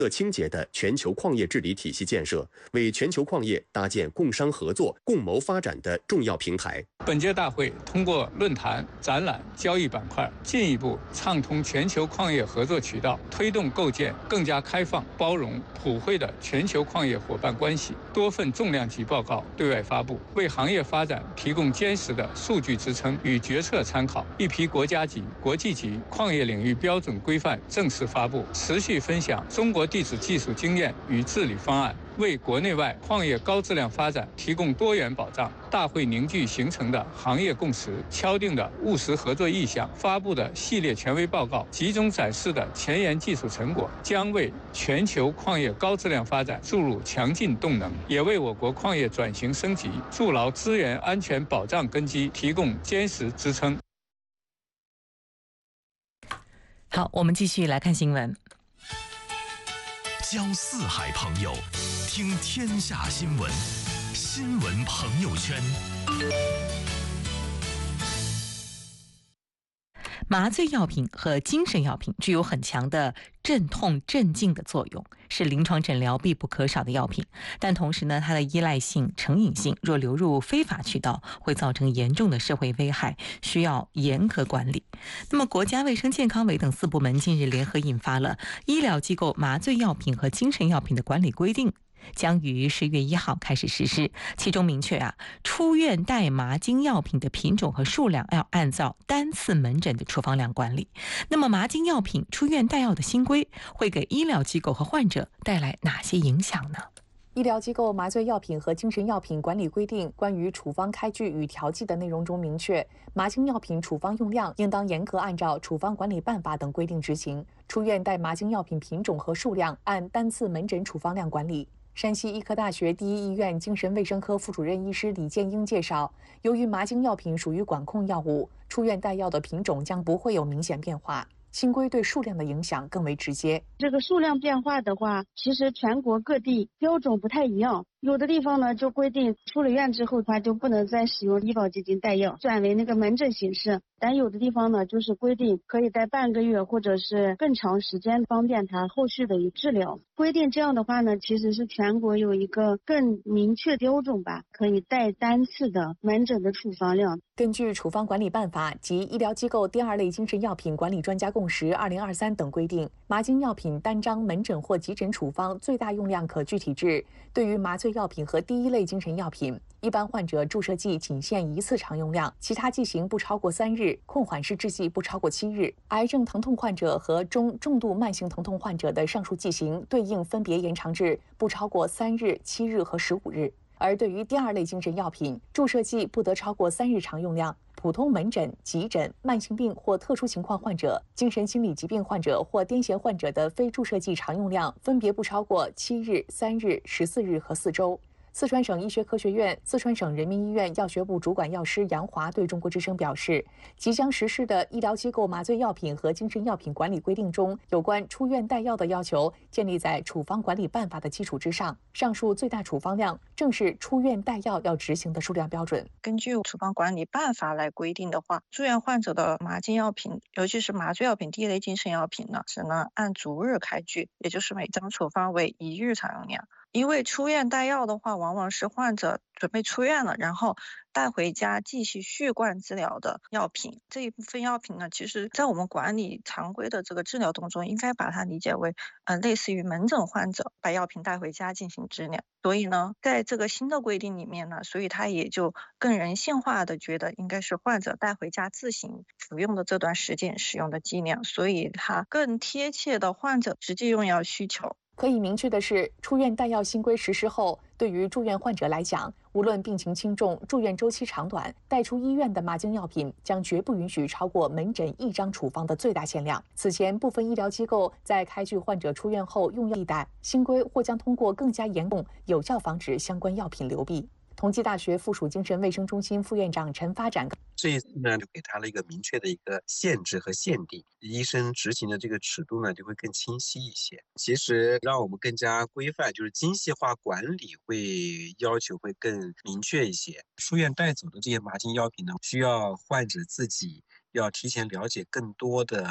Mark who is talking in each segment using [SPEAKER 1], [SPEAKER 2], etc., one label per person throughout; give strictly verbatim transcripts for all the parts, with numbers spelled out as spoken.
[SPEAKER 1] 更清洁的全球矿业治理体系建设，为全球矿业搭建共商合作、共谋发展的重要平台。
[SPEAKER 2] 本届大会通过论坛、展览、交易板块，进一步畅通全球矿业合作渠道，推动构建更加开放、包容、普惠的全球矿业伙伴关系。多份重量级报告对外发布，为行业发展提供坚实的数据支撑与决策参考。一批国家级、国际级矿业领域标准规范正式发布，持续分享中国地质技术经验与治理方案，为国内外矿业高质量发展提供多元保障。大会凝聚形成的行业共识、敲定的务实合作意向、发布的系列权威报告、集中展示的前沿技术成果，将为全球矿业高质量发展注入强劲动能，也为我国矿业转型升级、筑牢资源安全保障根基提供坚实支撑。
[SPEAKER 3] 好，我们继续来看新闻。
[SPEAKER 4] 交四海朋友，听天下新闻，新闻朋友圈。
[SPEAKER 3] 麻醉药品和精神药品具有很强的镇痛镇静的作用，是临床诊疗必不可少的药品。但同时呢，它的依赖性、成瘾性若流入非法渠道，会造成严重的社会危害，需要严格管理。那么，国家卫生健康委等四部门近日联合印发了《医疗机构麻醉药品和精神药品的管理规定》，将于十月一号开始实施。其中明确啊，出院代麻精药品的品种和数量要按照单次门诊的处方量管理。那么，麻精药品出院代药的新规会给医疗机构和患者带来哪些影响呢？
[SPEAKER 5] 医疗机构麻醉药品和精神药品管理规定关于处方开具与调剂的内容中明确，麻精药品处方用量应当严格按照处方管理办法等规定执行，出院代麻精药品品种和数量按单次门诊处方量管理。山西医科大学第一医院精神卫生科副主任医师李建英介绍，由于麻精药品属于管控药物，出院代药的品种将不会有明显变化。新规对数量的影响更为直接。
[SPEAKER 6] 这个数量变化的话，其实全国各地标准不太一样。有的地方呢就规定出了院之后的话就不能再使用医保基金代药，转为那个门诊形式。但有的地方呢就是规定可以待半个月或者是更长时间，方便他后续的一治疗。规定这样的话呢，其实是全国有一个更明确标准吧，可以带单次的门诊的处方量。
[SPEAKER 5] 根据处方管理办法及医疗机构第二类精神药品管理专家共识二零二三等规定，麻精药品单张门诊或急诊处方最大用量可具体制。对于麻醉药品和第一类精神药品，一般患者注射剂仅限一次常用量，其他剂型不超过三日，控缓式制剂不超过七日。癌症疼痛患者和中重度慢性疼痛患者的上述剂型对应分别延长至不超过三日、七日和十五日。而对于第二类精神药品，注射剂不得超过三日常用量，普通门诊、急诊、慢性病或特殊情况患者、精神心理疾病患者或癫痫患者的非注射剂常用量分别不超过七日、三日、十四日和四周。四川省医学科学院、四川省人民医院药学部主管药师杨华对中国之声表示，即将实施的医疗机构麻醉药品和精神药品管理规定中，有关出院代药的要求建立在处方管理办法的基础之上，上述最大处方量正是出院代药要执行的数量标准。
[SPEAKER 7] 根据处方管理办法来规定的话，住院患者的麻精药品，尤其是麻醉药品第一类精神药品呢，只能按逐日开具，也就是每张处方为一日常用量。因为出院代药的话，往往是患者准备出院了，然后带回家继续续灌治疗的药品。这一部分药品呢，其实在我们管理常规的这个治疗当中，应该把它理解为呃，类似于门诊患者把药品带回家进行治疗。所以呢，在这个新的规定里面呢，所以它也就更人性化的觉得应该是患者带回家自行服用的这段时间使用的剂量，所以它更贴切的患者实际用药需求。
[SPEAKER 5] 可以明确的是，出院代药新规实施后，对于住院患者来讲，无论病情轻重、住院周期长短，带出医院的麻精药品将绝不允许超过门诊一张处方的最大限量。此前，部分医疗机构在开具患者出院后用药地带，新规或将通过更加严控，有效防止相关药品流弊。同济大学附属精神卫生中心副院长陈发展
[SPEAKER 8] 这一次呢，就给他了一个明确的一个限制和限定，医生执行的这个尺度呢就会更清晰一些。其实让我们更加规范，就是精细化管理会要求会更明确一些。出院带走的这些麻精药品呢，需要患者自己要提前了解更多的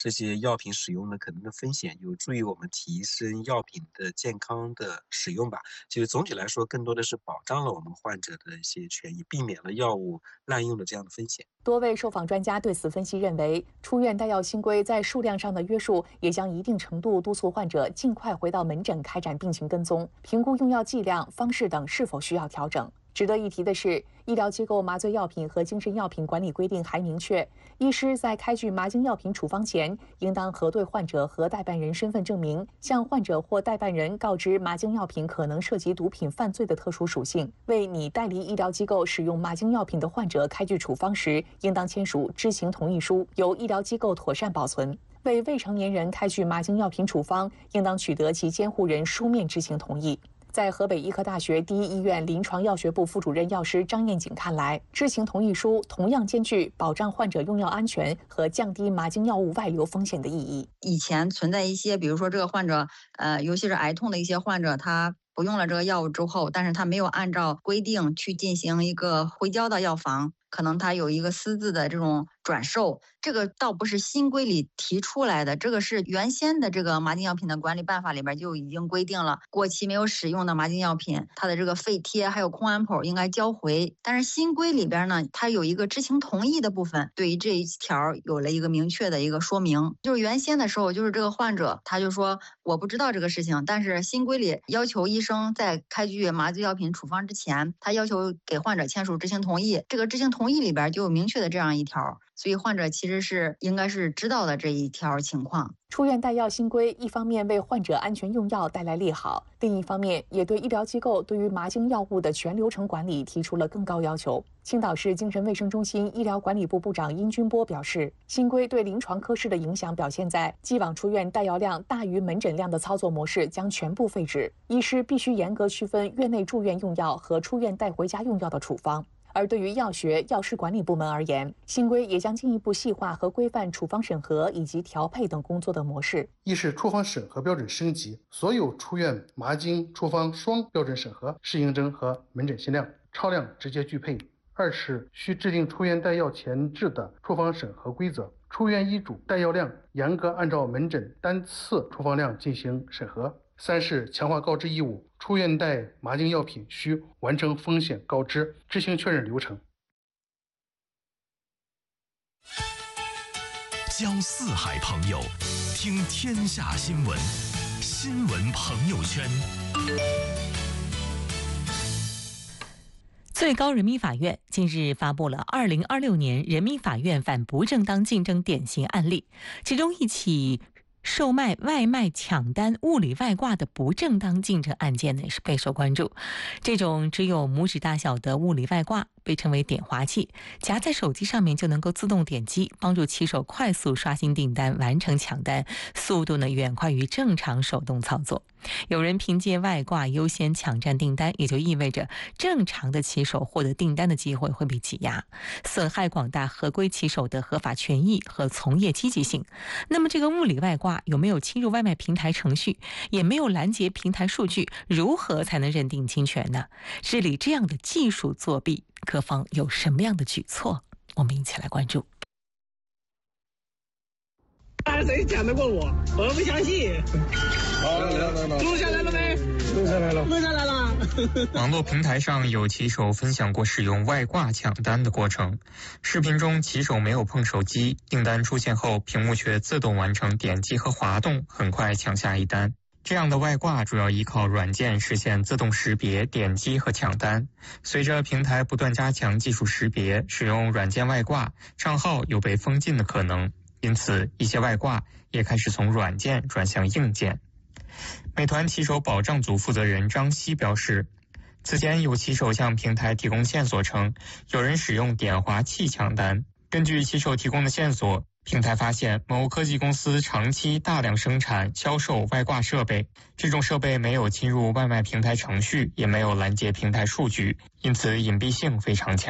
[SPEAKER 8] 这些药品使用的可能的风险，有助于我们提升药品的健康的使用吧。其实总体来说，更多的是保障了我们患者的一些权益，避免了药物滥用的这样的风险。
[SPEAKER 5] 多位受访专家对此分析认为，出院带药新规在数量上的约束，也将一定程度督促患者尽快回到门诊开展病情跟踪，评估用药剂量、方式等是否需要调整。值得一提的是，医疗机构麻醉药品和精神药品管理规定还明确，医师在开具麻精药品处方前，应当核对患者和代办人身份证明，向患者或代办人告知麻精药品可能涉及毒品犯罪的特殊属性。为拟代理医疗机构使用麻精药品的患者开具处方时，应当签署知情同意书，由医疗机构妥善保存。为未成年人开具麻精药品处方，应当取得其监护人书面知情同意。在河北医科大学第一医院临床药学部副主任药师张艳锦看来，知情同意书同样兼具保障患者用药安全和降低麻精药物外流风险的意义。
[SPEAKER 9] 以前存在一些，比如说这个患者，呃，尤其是癌痛的一些患者，他不用了这个药物之后，但是他没有按照规定去进行一个回交到药房，可能他有一个私自的这种转售，这个倒不是新规里提出来的，这个是原先的这个麻精药品的管理办法里边就已经规定了，过期没有使用的麻精药品，它的这个废贴还有空安口应该交回。但是新规里边呢，它有一个知情同意的部分，对于这一条有了一个明确的一个说明。就是原先的时候，就是这个患者他就说我不知道这个事情，但是新规里要求医生在开具麻醉药品处方之前，他要求给患者签署知情同意，这个知情同意里边就有明确的这样一条。所以患者其实是应该是知道的这一条情况。
[SPEAKER 5] 出院带药新规一方面为患者安全用药带来利好，另一方面也对医疗机构对于麻精药物的全流程管理提出了更高要求。青岛市精神卫生中心医疗管理部部长殷军波表示，新规对临床科室的影响表现在既往出院带药量大于门诊量的操作模式将全部废止，医师必须严格区分院内住院用药和出院带回家用药的处方。而对于药学、药师管理部门而言，新规也将进一步细化和规范处方审核以及调配等工作的模式。
[SPEAKER 10] 一是处方审核标准升级，所有出院麻精处方双标准审核，适应症和门诊限量、超量直接拒配。二是需制定出院带药前置的处方审核规则，出院医嘱带药量严格按照门诊单次处方量进行审核。三是强化告知义务，出院带麻精药品需完成风险告知、知情确认流程。
[SPEAKER 4] 交四海朋友，听天下新闻，新闻朋友圈。
[SPEAKER 3] 最高人民法院近日发布了二零二六年人民法院反不正当竞争典型案例，其中一起售卖外卖抢单、物理外挂的不正当竞争案件呢，也是备受关注。这种只有拇指大小的物理外挂被称为点滑器，夹在手机上面就能够自动点击，帮助骑手快速刷新订单，完成抢单，速度呢远快于正常手动操作。有人凭借外挂优先抢占订单，也就意味着正常的骑手获得订单的机会会被挤压，损害广大合规骑手的合法权益和从业积极性。那么这个物理外挂有没有侵入外卖平台程序，也没有拦截平台数据，如何才能认定侵权呢？治理这样的技术作弊，各方有什么样的举措？我们一起来关注。
[SPEAKER 11] 谁讲得过我？我不相信。好，来来来，录下来了没？录下来了，录下来了。
[SPEAKER 12] 网络平台上有骑手分享过使用外挂抢单的过程。视频中，骑手没有碰手机，订单出现后，屏幕却自动完成点击和滑动，很快抢下一单。这样的外挂主要依靠软件实现自动识别、点击和抢单。随着平台不断加强技术识别，使用软件外挂，账号有被封禁的可能。因此，一些外挂也开始从软件转向硬件。美团骑手保障组负责人张希表示，此前有骑手向平台提供线索称，有人使用点滑器抢单。根据骑手提供的线索，平台发现某科技公司长期大量生产、销售外挂设备，这种设备没有侵入外卖平台程序，也没有拦截平台数据，因此隐蔽性非常强。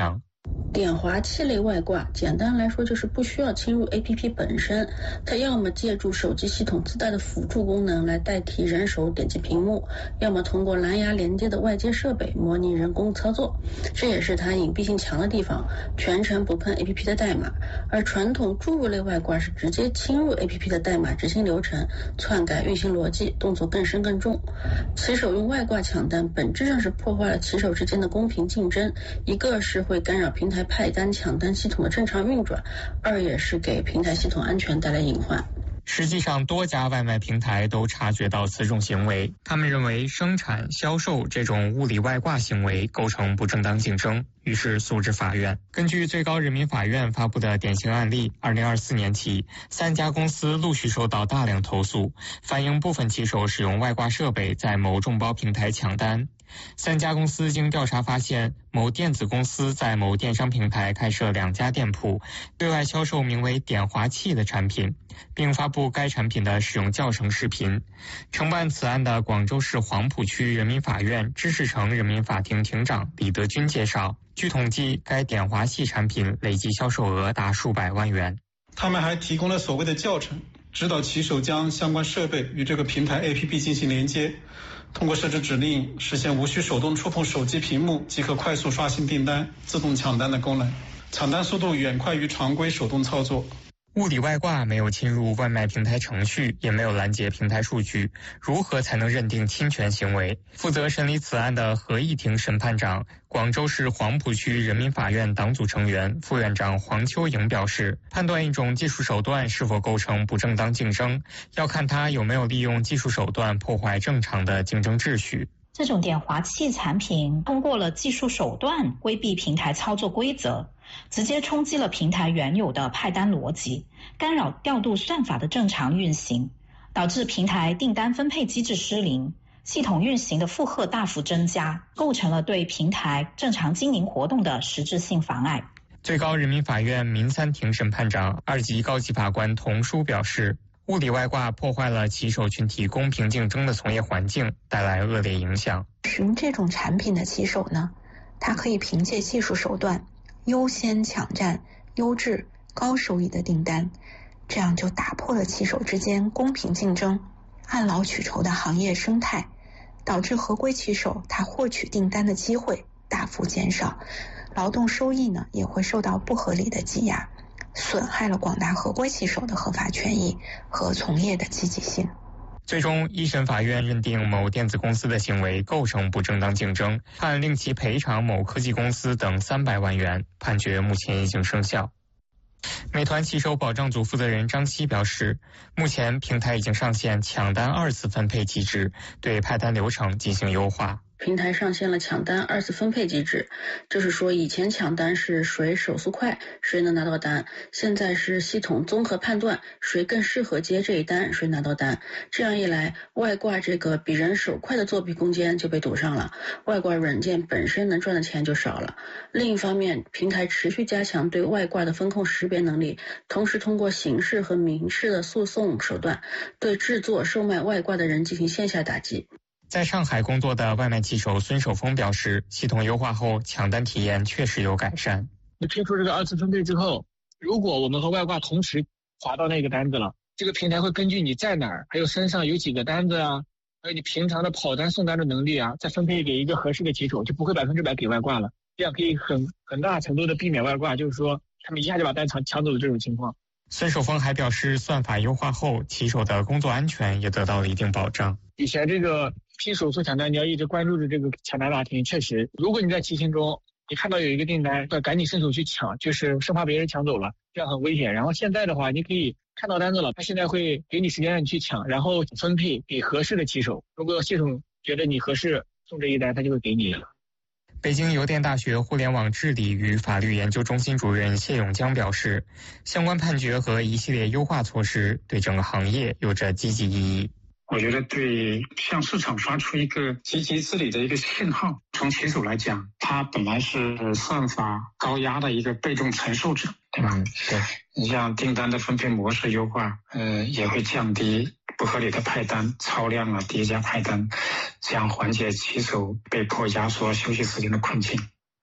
[SPEAKER 13] 点滑器类外挂，简单来说就是不需要侵入 A P P 本身，它要么借助手机系统自带的辅助功能来代替人手点击屏幕，要么通过蓝牙连接的外接设备模拟人工操作。这也是它隐蔽性强的地方，全程不碰 A P P 的代码。而传统注入类外挂是直接侵入 A P P 的代码执行流程，篡改运行逻辑，动作更深更重。骑手用外挂抢单，本质上是破坏了骑手之间的公平竞争，一个是会干扰平台派单抢单系统的正常运转，二也是给平台系统安全带来隐患。
[SPEAKER 12] 实际上，多家外卖平台都察觉到此种行为，他们认为生产、销售这种物理外挂行为构成不正当竞争，于是诉至法院。根据最高人民法院发布的典型案例，二零二四年起，三家公司陆续收到大量投诉，反映部分骑手使用外挂设备在某众包平台抢单。三家公司经调查发现，某电子公司在某电商平台开设两家店铺，对外销售名为点滑器的产品，并发布该产品的使用教程视频。承办此案的广州市黄埔区人民法院知识城人民法庭庭长李德军介绍，据统计，该点滑器产品累计销售额达数百万元。
[SPEAKER 14] 他们还提供了所谓的教程，指导骑手将相关设备与这个平台 A P P 进行连接，通过设置指令实现无需手动触碰手机屏幕即可快速刷新订单、自动抢单的功能，抢单速度远快于常规手动操作。
[SPEAKER 12] 物理外挂没有侵入外卖平台程序，也没有拦截平台数据，如何才能认定侵权行为？负责审理此案的合议庭审判长、广州市黄埔区人民法院党组成员、副院长黄秋莹表示，判断一种技术手段是否构成不正当竞争，要看它有没有利用技术手段破坏正常的竞争秩序。
[SPEAKER 15] 这种点滑器产品通过了技术手段规避平台操作规则，直接冲击了平台原有的派单逻辑，干扰调度算法的正常运行，导致平台订单分配机制失灵，系统运行的负荷大幅增加，构成了对平台正常经营活动的实质性妨碍。
[SPEAKER 12] 最高人民法院民三庭审判长、二级高级法官童书表示，物理外挂破坏了骑手群体公平竞争的从业环境，带来恶劣影响。
[SPEAKER 16] 使用这种产品的骑手呢，他可以凭借技术手段优先抢占优质高收益的订单，这样就打破了骑手之间公平竞争、按劳取酬的行业生态，导致合规骑手他获取订单的机会大幅减少，劳动收益呢也会受到不合理的挤压，损害了广大合规骑手的合法权益和从业的积极性。
[SPEAKER 12] 最终，一审法院认定某电子公司的行为构成不正当竞争，判令其赔偿某科技公司等三百万元，判决目前已经生效。美团骑手保障组负责人张希表示，目前平台已经上线抢单二次分配机制，对派单流程进行优化。
[SPEAKER 13] 平台上线了抢单二次分配机制，就是说以前抢单是谁手速快谁能拿到单，现在是系统综合判断谁更适合接这一单谁拿到单，这样一来，外挂这个比人手快的作弊空间就被堵上了，外挂软件本身能赚的钱就少了。另一方面，平台持续加强对外挂的风控识别能力，同时通过刑事和民事的诉讼手段对制作售卖外挂的人进行线下打击。
[SPEAKER 12] 在上海工作的外卖骑手孙守峰表示，系统优化后抢单体验确实有改善。
[SPEAKER 17] 你推出这个二次分配之后，如果我们和外挂同时划到那个单子了，这个平台会根据你在哪儿，还有身上有几个单子啊，还有你平常的跑单送单的能力啊，再分配给一个合适的骑手，就不会百分之百给外挂了。这样可以很很大程度的避免外挂，就是说他们一下就把单抢抢走的这种情况。
[SPEAKER 12] 孙守峰还表示，算法优化后，骑手的工作安全也得到了一定保障。
[SPEAKER 17] 以前这个拼手速抢单，你要一直关注着这个抢单大厅，确实，如果你在骑行中，你看到有一个订单，要赶紧伸手去抢，就是生怕别人抢走了，这样很危险。然后现在的话，你可以看到单子了，他现在会给你时间让你去抢，然后分配给合适的骑手。如果系统觉得你合适送这一单，他就会给你了。
[SPEAKER 12] 北京邮电大学互联网治理与法律研究中心主任谢永江表示，相关判决和一系列优化措施对整个行业有着积极意义。
[SPEAKER 18] 我觉得对向市场发出一个积极治理的一个信号。从骑手来讲，他本来是算法高压的一个被动承受者，对吧？嗯，对。你像订单的分配模式优化，呃，也会降低不合理的派单、超量啊、叠加派单，这样缓解骑手被迫压缩休息时间的困境。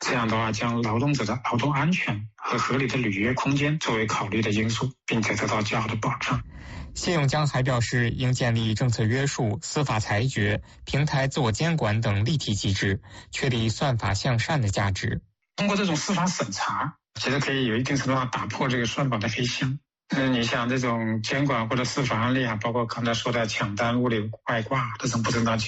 [SPEAKER 18] 这样的话将劳动者的劳动安全和合理的履约空间作为考虑的因素，并且得到较好的保障。
[SPEAKER 12] 谢永江还表示，应建立政策约束、司法裁决、平台自我监管等立体机制，确立算法向善的价值。
[SPEAKER 18] 通过这种司法审查，其实可以有一定程度上打破这个算法的黑箱。嗯，你像这种监管或者司法案例啊，包括刚才说的抢单、物流外挂这种不正当